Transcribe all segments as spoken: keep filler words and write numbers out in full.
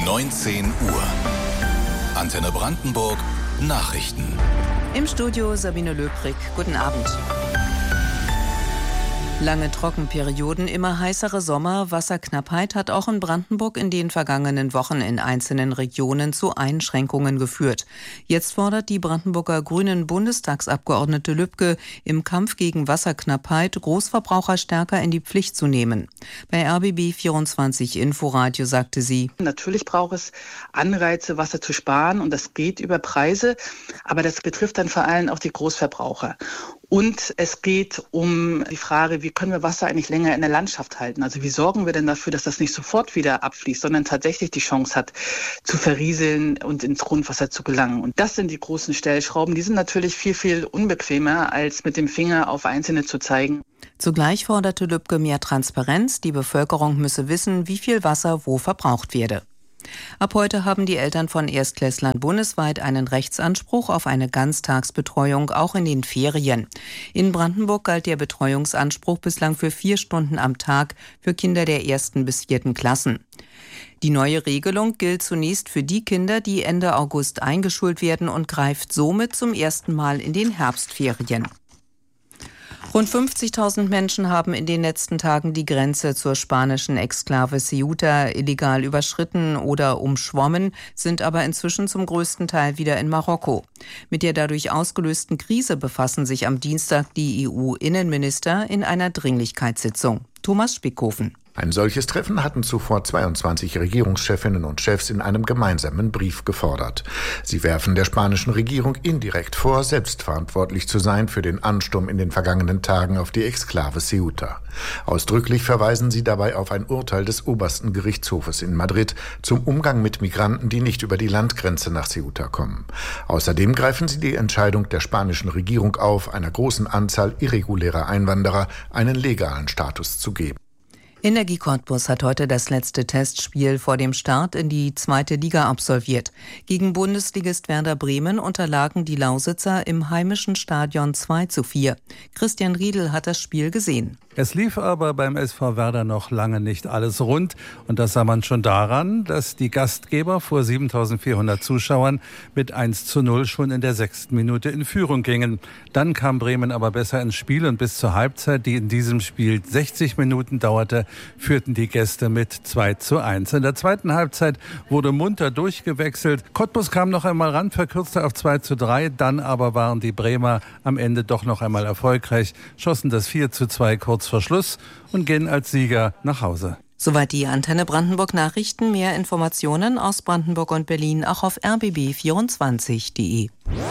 neunzehn Uhr. Antenne Brandenburg Nachrichten. Im Studio Sabine Löbrig. Guten Abend. Lange Trockenperioden, immer heißere Sommer, Wasserknappheit hat auch in Brandenburg in den vergangenen Wochen in einzelnen Regionen zu Einschränkungen geführt. Jetzt fordert die Brandenburger Grünen Bundestagsabgeordnete Lübke im Kampf gegen Wasserknappheit, Großverbraucher stärker in die Pflicht zu nehmen. Bei R B B vierundzwanzig Inforadio sagte sie: Natürlich braucht es Anreize, Wasser zu sparen, und das geht über Preise, aber das betrifft dann vor allem auch die Großverbraucher. Und es geht um die Frage, wie können wir Wasser eigentlich länger in der Landschaft halten? Also wie sorgen wir denn dafür, dass das nicht sofort wieder abfließt, sondern tatsächlich die Chance hat, zu verrieseln und ins Grundwasser zu gelangen. Und das sind die großen Stellschrauben. Die sind natürlich viel, viel unbequemer, als mit dem Finger auf Einzelne zu zeigen. Zugleich forderte Lübke mehr Transparenz. Die Bevölkerung müsse wissen, wie viel Wasser wo verbraucht werde. Ab heute haben die Eltern von Erstklässlern bundesweit einen Rechtsanspruch auf eine Ganztagsbetreuung, auch in den Ferien. In Brandenburg galt der Betreuungsanspruch bislang für vier Stunden am Tag für Kinder der ersten bis vierten Klassen. Die neue Regelung gilt zunächst für die Kinder, die Ende August eingeschult werden, und greift somit zum ersten Mal in den Herbstferien. Rund fünfzigtausend Menschen haben in den letzten Tagen die Grenze zur spanischen Exklave Ceuta illegal überschritten oder umschwommen, sind aber inzwischen zum größten Teil wieder in Marokko. Mit der dadurch ausgelösten Krise befassen sich am Dienstag die E U-Innenminister in einer Dringlichkeitssitzung. Thomas Spickhofen. Ein solches Treffen hatten zuvor zweiundzwanzig Regierungschefinnen und Chefs in einem gemeinsamen Brief gefordert. Sie werfen der spanischen Regierung indirekt vor, selbstverantwortlich zu sein für den Ansturm in den vergangenen Tagen auf die Exklave Ceuta. Ausdrücklich verweisen sie dabei auf ein Urteil des obersten Gerichtshofes in Madrid zum Umgang mit Migranten, die nicht über die Landgrenze nach Ceuta kommen. Außerdem greifen sie die Entscheidung der spanischen Regierung auf, einer großen Anzahl irregulärer Einwanderer einen legalen Status zu geben. Energie Cottbus hat heute das letzte Testspiel vor dem Start in die zweite Liga absolviert. Gegen Bundesligist Werder Bremen unterlagen die Lausitzer im heimischen Stadion zwei zu vier. Christian Riedl hat das Spiel gesehen. Es lief aber beim S V Werder noch lange nicht alles rund. Und das sah man schon daran, dass die Gastgeber vor siebentausendvierhundert Zuschauern mit eins zu null schon in der sechsten Minute in Führung gingen. Dann kam Bremen aber besser ins Spiel, und bis zur Halbzeit, die in diesem Spiel sechzig Minuten dauerte, führten die Gäste mit zwei zu eins. In der zweiten Halbzeit wurde munter durchgewechselt. Cottbus kam noch einmal ran, verkürzte auf zwei zu drei. Dann aber waren die Bremer am Ende doch noch einmal erfolgreich, schossen das vier zu zwei kurz vor Schluss und gehen als Sieger nach Hause. Soweit die Antenne Brandenburg Nachrichten. Mehr Informationen aus Brandenburg und Berlin auch auf r b b vierundzwanzig punkt de.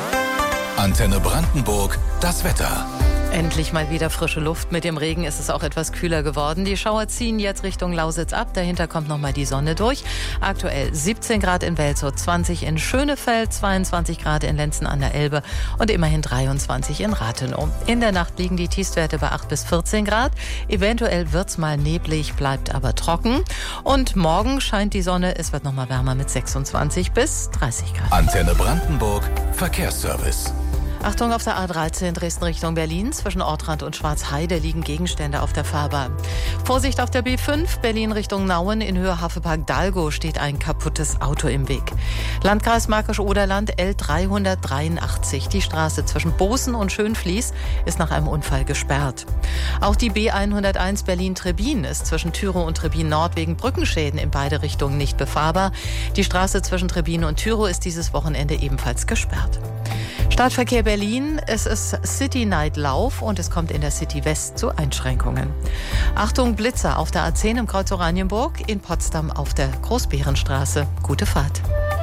Antenne Brandenburg, das Wetter. Endlich mal wieder frische Luft. Mit dem Regen ist es auch etwas kühler geworden. Die Schauer ziehen jetzt Richtung Lausitz ab. Dahinter kommt nochmal die Sonne durch. Aktuell siebzehn Grad in Welzow, zwanzig in Schönefeld, zweiundzwanzig Grad in Lenzen an der Elbe und immerhin dreiundzwanzig in Rathenow. In der Nacht liegen die Tiefstwerte bei acht bis vierzehn Grad. Eventuell wird's mal neblig, bleibt aber trocken. Und morgen scheint die Sonne. Es wird nochmal wärmer mit sechsundzwanzig bis dreißig Grad. Antenne Brandenburg, Verkehrsservice. Achtung, auf der A dreizehn Dresden Richtung Berlin. Zwischen Ortrand und Schwarzheide liegen Gegenstände auf der Fahrbahn. Vorsicht auf der B fünf, Berlin Richtung Nauen. In Höhe Hafepark-Dalgo steht ein kaputtes Auto im Weg. Landkreis Märkisch-Oderland, L dreihundertdreiundachtzig. Die Straße zwischen Bosen und Schönfließ ist nach einem Unfall gesperrt. Auch die B hunderteins Berlin-Trebin ist zwischen Tyrow und Trebin Nord wegen Brückenschäden in beide Richtungen nicht befahrbar. Die Straße zwischen Trebin und Tyrow ist dieses Wochenende ebenfalls gesperrt. Stadtverkehr Berlin, es ist City Night Lauf und es kommt in der City West zu Einschränkungen. Achtung, Blitzer auf der A zehn im Kreuz Oranienburg, in Potsdam auf der Großbärenstraße. Gute Fahrt.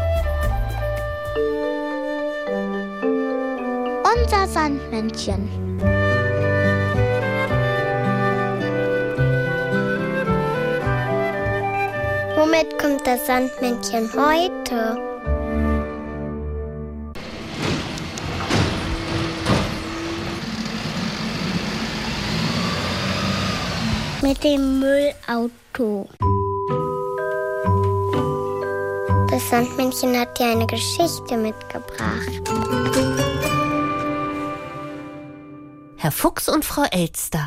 Unser Sandmännchen. Womit kommt das Sandmännchen heute? Mit dem Müllauto. Das Sandmännchen hat dir eine Geschichte mitgebracht. Herr Fuchs und Frau Elster.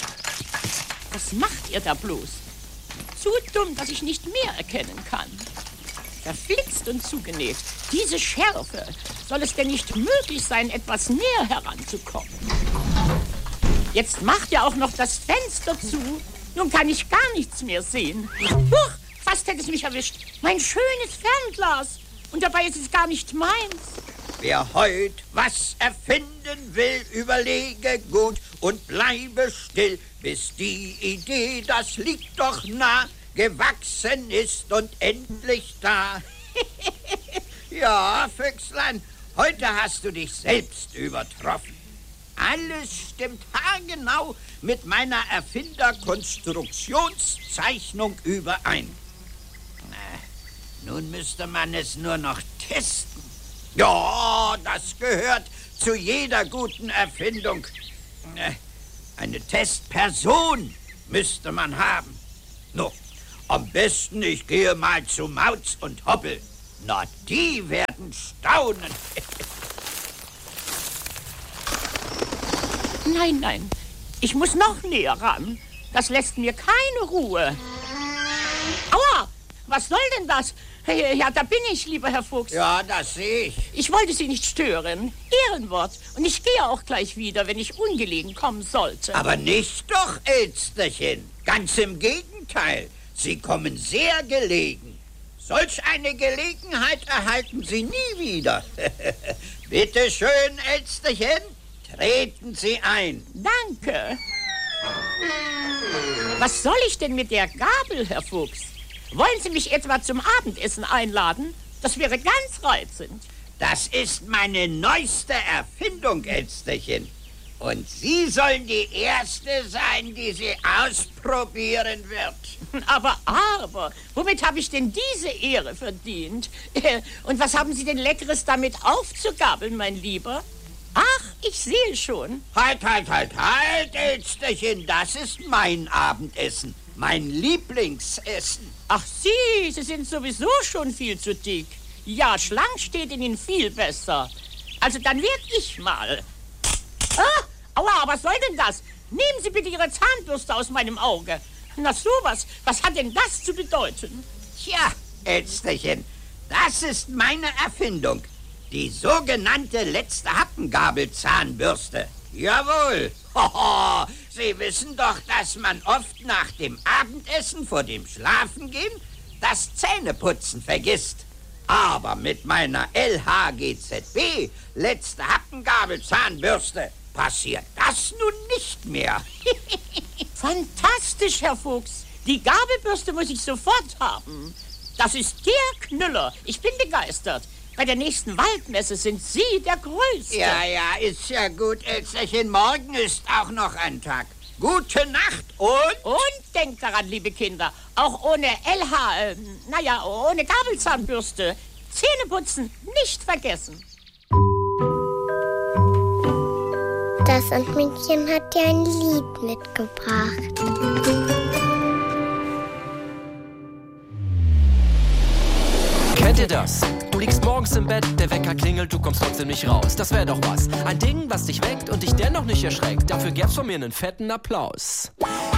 Was macht ihr da bloß? Zu dumm, dass ich nicht mehr erkennen kann. verflixt und zugenäht. Diese Schärfe. Soll es denn nicht möglich sein, etwas näher heranzukommen? Jetzt macht er auch noch das Fenster zu. Nun kann ich gar nichts mehr sehen. Huch, fast hätte es mich erwischt. Mein schönes Fernglas. Und dabei ist es gar nicht meins. Wer heut was erfinden will, überlege gut und bleibe still, bis die Idee, das liegt doch nah, gewachsen ist und endlich da. Ja, Füchslein, heute hast du dich selbst übertroffen. Alles stimmt haargenau mit meiner Erfinderkonstruktionszeichnung überein. Na, nun müsste man es nur noch testen. Ja, das gehört zu jeder guten Erfindung. Eine Testperson müsste man haben. No, am besten ich gehe mal zu Mauz und Hoppel. Na, die werden staunen. Nein, nein, ich muss noch näher ran. Das lässt mir keine Ruhe. Aua, was soll denn das? Ja, da bin ich, lieber Herr Fuchs. Ja, das sehe ich. Ich wollte Sie nicht stören. Ehrenwort. Und ich gehe auch gleich wieder, wenn ich ungelegen kommen sollte. Aber nicht doch, Elsterchen. Ganz im Gegenteil. Sie kommen sehr gelegen. Solch eine Gelegenheit erhalten Sie nie wieder. Bitte schön, Elsterchen, treten Sie ein. Danke. Was soll ich denn mit der Gabel, Herr Fuchs? Wollen Sie mich etwa zum Abendessen einladen? Das wäre ganz reizend. Das ist meine neueste Erfindung, Elsterchen. Und Sie sollen die Erste sein, die sie ausprobieren wird. Aber, aber, womit habe ich denn diese Ehre verdient? Und was haben Sie denn Leckeres damit aufzugabeln, mein Lieber? Ach, ich sehe schon. Halt, halt, halt, halt, Elsterchen, das ist mein Abendessen. Mein Lieblingsessen. Ach Sie, Sie sind sowieso schon viel zu dick. Ja, schlank steht Ihnen viel besser. Also dann werd ich mal. Ah, aua, was soll denn das? Nehmen Sie bitte Ihre Zahnbürste aus meinem Auge. Na sowas, was hat denn das zu bedeuten? Tja, Elsterchen, das ist meine Erfindung. Die sogenannte letzte Happengabelzahnbürste. Jawohl. Hoho, Sie wissen doch, dass man oft nach dem Abendessen vor dem Schlafengehen das Zähneputzen vergisst. Aber mit meiner L H G Z B, letzte Happengabelzahnbürste, passiert das nun nicht mehr. Fantastisch, Herr Fuchs. Die Gabelbürste muss ich sofort haben. Das ist der Knüller. Ich bin begeistert. Bei der nächsten Waldmesse sind Sie der Größte. Ja, ja, ist ja gut, Elsterchen. Morgen ist auch noch ein Tag. Gute Nacht und... Und denkt daran, liebe Kinder, auch ohne L H, äh, naja, ohne Gabelzahnbürste, Zähneputzen nicht vergessen. Das Sandmännchen hat dir ein Lied mitgebracht. Kennt ihr das? Du liegst morgens im Bett, der Wecker klingelt, du kommst trotzdem nicht raus. Das wäre doch was. Ein Ding, was dich weckt und dich dennoch nicht erschreckt. Dafür gäb's von mir einen fetten Applaus.